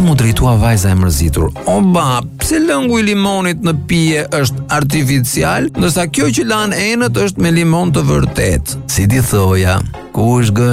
mu drejtua vajza e mërzitur. Oba, pse lëngu i limonit në pije është artificial, ndërsa kjo që lan enët është me limon të vërtet? Si ti thoja, ku është